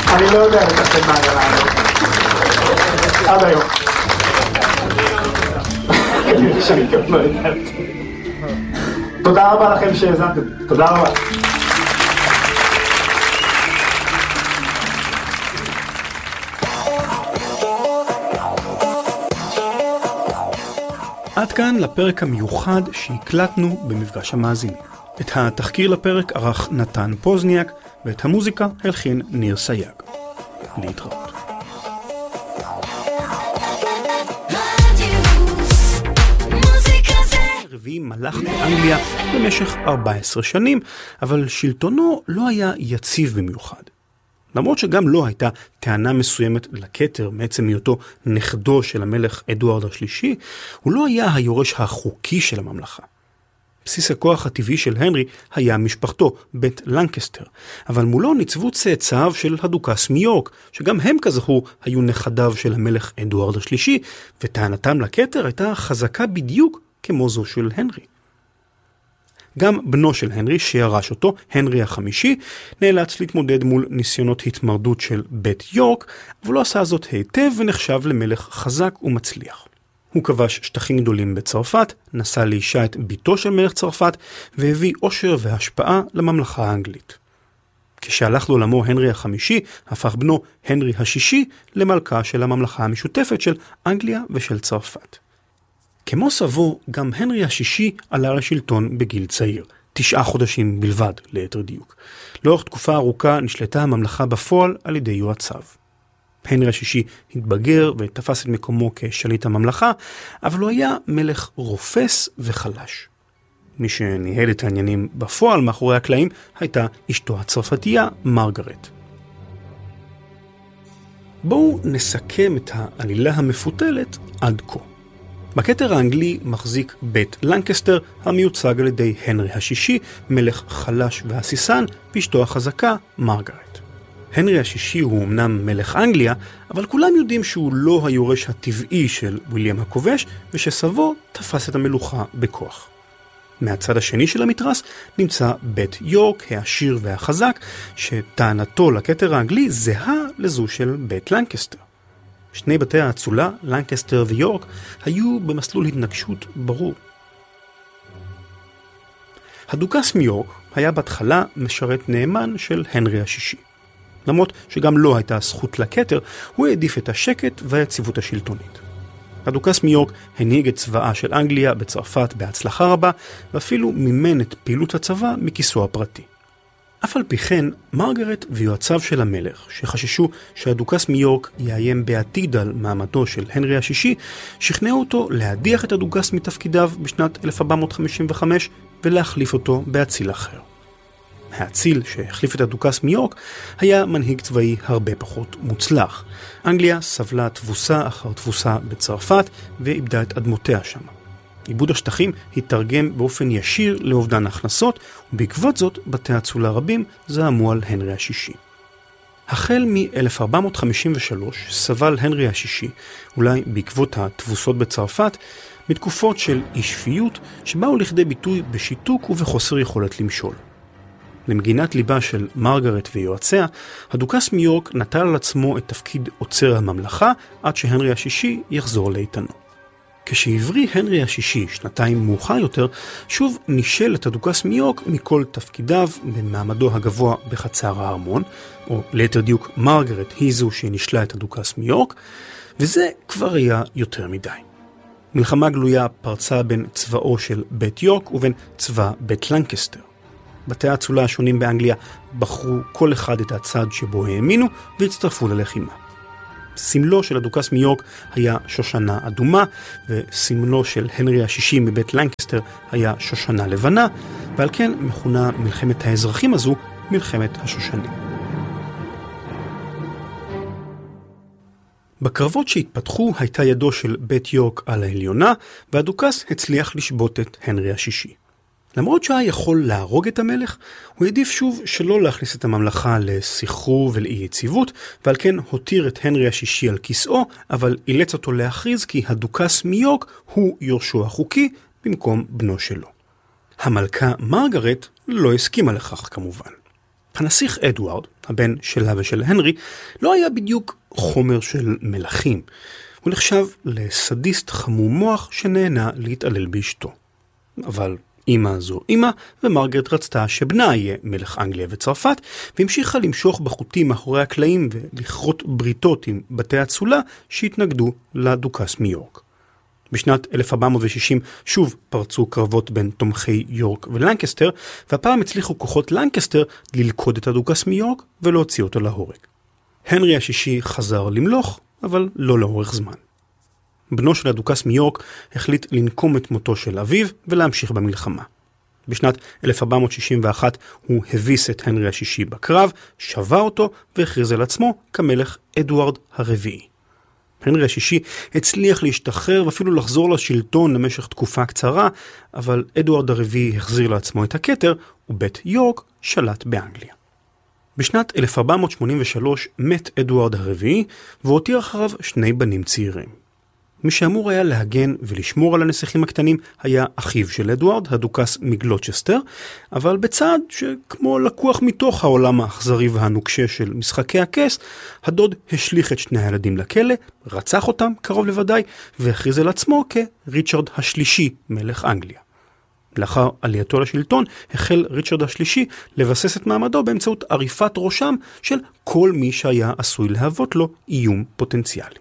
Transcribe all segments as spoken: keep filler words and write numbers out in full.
אני לא יודע לתפקד מהגנה הזאת. עד היום. שאני גם לא יודעת. תודה רבה לכם שהזנתם. תודה רבה. עד כאן לפרק המיוחד שהקלטנו במפגש המאזינים. את התחקיר לפרק ערך נתן פוזניאק, ואת המוזיקה הלחין ניר סייג. להתראות. רביעי מלך באנגליה במשך ארבע עשרה שנים, אבל שלטונו לא היה יציב במיוחד. למרות שגם לא הייתה טענה מסוימת לכתר מעצם היותו נכדו של המלך אדוארד השלישי, הוא לא היה היורש החוקי של הממלכה. בסיס הכוח הטבעי של הנרי היה משפחתו, בית לנקסטר, אבל מולו ניצבו צאצאיו של הדוכס מיורק, שגם הם כזכור היו נכדיו של המלך אדוארד השלישי, וטענתם לכתר הייתה חזקה בדיוק כמו זו של הנרי. גם בנו של הנרי שירש אותו, הנרי החמישי, נאלץ להתמודד מול ניסיונות התמרדות של בית יורק, אבל לא עשה זאת היטב ונחשב למלך חזק ומצליח. הוא כבש שטחים גדולים בצרפת, נשא לאישה את ביתו של מלך צרפת, והביא עושר והשפעה לממלכה האנגלית. כשהלך לעולמו הנרי החמישי, הפך בנו הנרי השישי למלכה של הממלכה המשותפת של אנגליה ושל צרפת. כמו סבו, גם הנרי השישי עלה לשלטון בגיל צעיר, תשעה חודשים בלבד ליתר דיוק. לאורך תקופה ארוכה נשלטה הממלכה בפועל על ידי יועציו. הנרי השישי התבגר ותפס את מקומו כשליט הממלכה, אבל הוא היה מלך רופס וחלש. מי שניהל את העניינים בפועל מאחורי הקלעים הייתה אשתו הצרפתייה מרגרט. בואו נסכם את העלילה המפותלת עד כה. בכתר האנגלי מחזיק בית לנקסטר המיוצג על ידי הנרי השישי, מלך חלש והסיסן, ואשתו החזקה מרגרט. הנרי השישי הוא אמנם מלך אנגליה, אבל כולם יודעים שהוא לא היורש הטבעי של ויליאם הכובש, ושסבו תפס את המלוכה בכוח. מהצד השני של המתרס נמצא בית יורק העשיר והחזק, שטענתו לכתר האנגלי זהה לזו של בית לנקסטר. שני בתי האצולה, לנקסטר ויורק, היו במסלול התנגשות ברור. הדוכס מיורק היה בהתחלה משרת נאמן של הנרי השישי. למרות שגם לא הייתה זכות לכתר, הוא העדיף את השקט והיציבות השלטונית. הדוכס מיורק הנהיג את צבאה של אנגליה בצרפת בהצלחה רבה, ואפילו מימן את פעילות הצבא מכיסו הפרטי. אף על פי כן, מרגרט ויועציו של המלך, שחששו שהדוכס מיורק יאיים בעתיד על מעמדו של הנרי השישי, שכנעו אותו להדיח את הדוכס מתפקידיו בשנת אלף ארבע מאות חמישים וחמש ולהחליף אותו באציל אחר. האציל שהחליף את הדוכס מיורק היה מנהיג צבאי הרבה פחות מוצלח. אנגליה סבלה תבוסה אחר תבוסה בצרפת ואיבדה את אדמותיה שם. איבוד השטחים התרגם באופן ישיר לאובדן הכנסות, ובעקבות זאת בתי אצולה רבים זעמו על הנרי השישי. החל מ-אלף ארבע מאות חמישים ושלוש סבל הנרי השישי, אולי בעקבות התבוסות בצרפת, מתקופות של אי שפיות שבאו לכדי ביטוי בשיתוק ובחוסר יכולת למשול. למגינת ליבה של מרגרט ויועציה, הדוכס מיורק נטל על עצמו את תפקיד עוצר הממלכה עד שהנרי השישי יחזור לאיתנו. כשהבריא הנרי השישי שנתיים מאוחר יותר, שוב נישל את הדוכס מיורק מכל תפקידיו במעמדו הגבוה בחצר הארמון, או ליתר דיוק מרגרט היא זו שנישלה את הדוכס מיורק, וזה כבר היה יותר מדי. מלחמה גלויה פרצה בין צבאו של בית יורק ובין צבא בית לנקסטר. בתי האצולה השונים באנגליה בחרו כל אחד את הצד שבו האמינו והצטרפו ללחימה. סמלו של הדוכס מיורק היה שושנה אדומה, וסמלו של הנרי השישי מבית לנקסטר היה שושנה לבנה, ועל כן מכונה מלחמת האזרחים הזו מלחמת השושנים. בקרבות שהתפתחו הייתה ידו של בית יורק על העליונה, והדוכס הצליח לשבות את הנרי השישי. למרות שהיה יכול להרוג את המלך, הוא העדיף שוב שלא להכניס את הממלכה לסחרור ולאי יציבות, ועל כן הותיר את הנרי השישי על כיסאו, אבל אילץ אותו להכריז כי הדוכס מיורק הוא יורשו החוקי במקום בנו שלו. המלכה מרגרט לא הסכימה לכך כמובן. הנסיך אדוארד, הבן שלה ושל הנרי, לא היה בדיוק חומר של מלכים. הוא נחשב לסדיסט חמום מוח שנהנה להתעלל באשתו. אבל אמא זו אמא, ומרגרט רצתה שבנה יהיה מלך אנגליה וצרפת, והמשיכה למשוך בחוטים מאחורי הקלעים ולכרות בריתות עם בתי אצולה שהתנגדו לדוכס מיורק. בשנת אלף ארבע מאות ושישים שוב פרצו קרבות בין תומכי יורק ולנקסטר, והפעם הצליחו כוחות לנקסטר ללכוד את הדוכס מיורק ולהוציא אותו להורג. הנרי השישי חזר למלוך, אבל לא לאורך זמן. בנו של הדוכס מיורק החליט לנקום את מותו של אביו ולהמשיך במלחמה. בשנת אלף ארבע מאות שישים ואחת הוא הביס את הנרי השישי בקרב, שבר אותו והכריז על עצמו כמלך אדוארד הרביעי. הנרי השישי הצליח להשתחרר ואפילו לחזור לשלטון למשך תקופה קצרה, אבל אדוארד הרביעי החזיר לעצמו את הכתר, ובית יורק שלט באנגליה. בשנת אלף ארבע מאות שמונים ושלוש מת אדוארד הרביעי, והותיר אחריו שני בנים צעירים. מי שאמור היה להגן ולשמור על הנסיכים הקטנים היה אחיו של אדוארד, הדוכס מגלוצ'סטר, אבל בצעד שכמו לקוח מתוך העולם האכזרי והנוקשה של משחקי הכס, הדוד השליך את שני הילדים לכלא, רצח אותם קרוב לוודאי, והכריז על עצמו כריצ'רד השלישי מלך אנגליה. לאחר עלייתו לשלטון החל ריצ'רד השלישי לבסס את מעמדו באמצעות עריפת ראשם של כל מי שהיה עשוי להוות לו איום פוטנציאלי.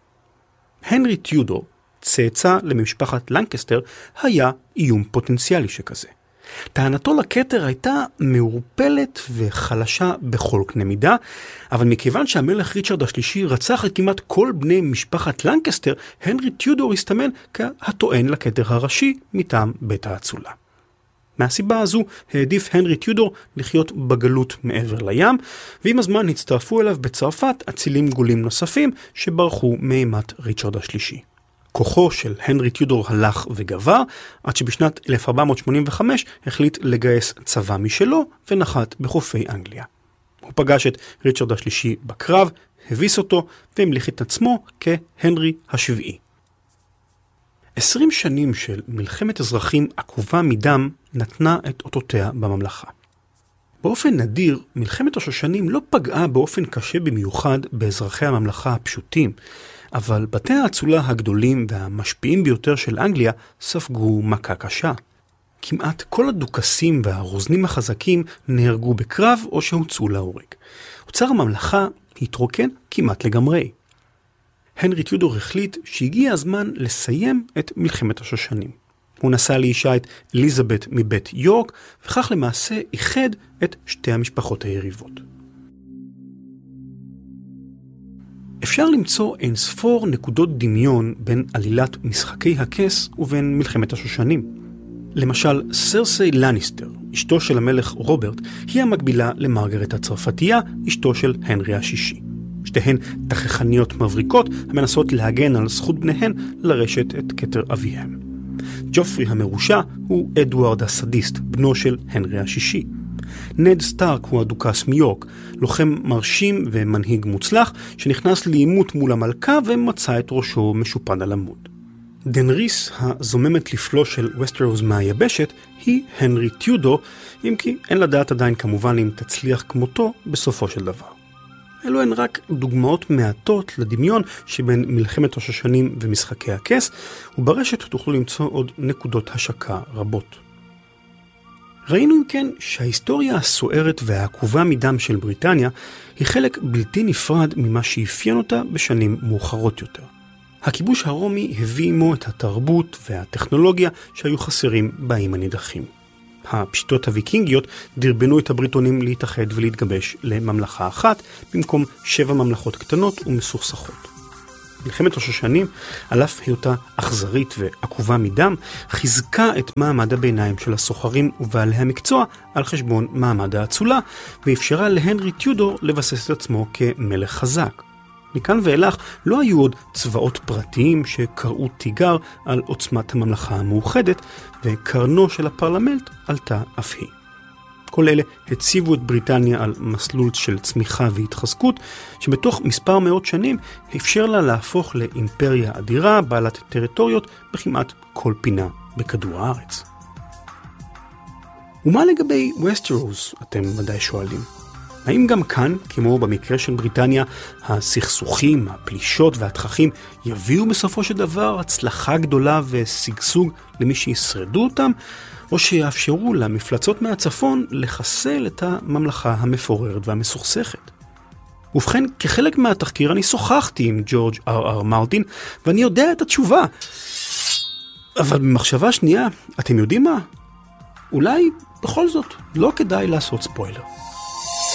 הנרי טיודור, צאצא למשפחת לנקסטר, היה איום פוטנציאלי שכזה. טענתו לכתר הייתה מעורפלת וחלשה בכל קנה מידה, אבל מכיוון שהמלך ריצ'רד השלישי רצח את כמעט כל בני משפחת לנקסטר, הנרי טיודור הסתמן כהטוען לכתר הראשי מטעם בית האצולה. מהסיבה הזו העדיף הנרי טיודור לחיות בגלות מעבר לים, ועם הזמן הצטרפו אליו בצרפת אצילים גולים נוספים שברחו מאימת ריצ'רד השלישי. כוחו של הנרי טיודור הלך וגבר, עד שבשנת אלף ארבע מאות שמונים וחמש החליט לגייס צבא משלו ונחת בחופי אנגליה. הוא פגש את ריצ'רד השלישי בקרב, הביס אותו והמליך את עצמו כהנרי השביעי. עשרים שנים של מלחמת אזרחים עקובה מדם נתנה את אותותיה בממלכה. באופן נדיר, מלחמת השושנים לא פגעה באופן קשה במיוחד באזרחי הממלכה הפשוטים, אבל בתי האצולה הגדולים והמשפיעים ביותר של אנגליה ספגו מכה קשה. כמעט כל הדוכסים והרוזנים החזקים נהרגו בקרב או שהוצאו להורג. אוצר הממלכה התרוקן כמעט לגמרי. הנרי טיודור החליט שהגיע הזמן לסיים את מלחמת השושנים. הוא נשא לאישה את אליזבת מבית יורק, וכך למעשה איחד את שתי המשפחות היריבות. אפשר למצוא אין ספור נקודות דמיון בין עלילת משחקי הכס ובין מלחמת השושנים. למשל, סרסי לניסטר, אשתו של המלך רוברט, היא המקבילה למרגרט הצרפתייה, אשתו של הנרי השישי. שתיהן תככניות מבריקות המנסות להגן על זכות בניהן לרשת את כתר אביהם. ג'ופרי המרושע הוא אדוארד הסדיסט, בנו של הנרי השישי. נד סטארק הוא הדוכס מיורק, לוחם מרשים ומנהיג מוצלח שנכנס לעימות מול המלכה ומצא את ראשו משופד על עמוד. דנריס, הזוממת לפלוא של וסטרוס מהיבשת, היא הנרי טיודור, אם כי אין לדעת עדיין כמובן אם תצליח כמותו בסופו של דבר. אלו הן רק דוגמאות מעטות לדמיון שבין מלחמת השושנים ומשחקי הכס, וברשת תוכלו למצוא עוד נקודות השקה רבות. ראינו אם כן שההיסטוריה הסוערת והעקובה מדם של בריטניה היא חלק בלתי נפרד ממה שאפיין אותה בשנים מאוחרות יותר. הכיבוש הרומי הביא עמו את התרבות והטכנולוגיה שהיו חסרים באיים הנידחים. הפשיטות הוויקינגיות דרבנו את הבריטונים להתאחד ולהתגבש לממלכה אחת, במקום שבע ממלכות קטנות ומסוכסכות. מלחמת השושנים, על אף היותה אכזרית ועקובה מדם, חיזקה את מעמד הביניים של הסוחרים ובעלי המקצוע על חשבון מעמד האצולה, ואפשרה להנרי טיודור לבסס את עצמו כמלך חזק. מכאן ואילך לא היו עוד צבאות פרטיים שקראו תיגר על עוצמת הממלכה המאוחדת, וקרנו של הפרלמנט עלתה אף היא. כל אלה הציבו את בריטניה על מסלול של צמיחה והתחזקות, שבתוך מספר מאות שנים אפשר לה להפוך לאימפריה אדירה בעלת טריטוריות בכמעט כל פינה בכדור הארץ. ומה לגבי וסטרוס, אתם ודאי שואלים? האם גם כאן, כמו במקרה של בריטניה, הסכסוכים, הפלישות והתככים יביאו בסופו של דבר הצלחה גדולה וסגסוג למי שישרדו אותם, או שיאפשרו למפלצות מהצפון לחסל את הממלכה המפוררת והמסוכסכת? ובכן, כחלק מהתחקיר אני שוחחתי עם ג'ורג' אר אר מרטין, ואני יודע את התשובה. אבל במחשבה שנייה, אתם יודעים מה? אולי בכל זאת לא כדאי לעשות ספוילר.